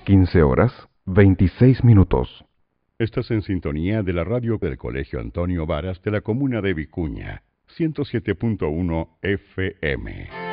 15 horas, 26 minutos. Estás en sintonía de la radio del Colegio Antonio Varas de la comuna de Vicuña, 107.1 FM.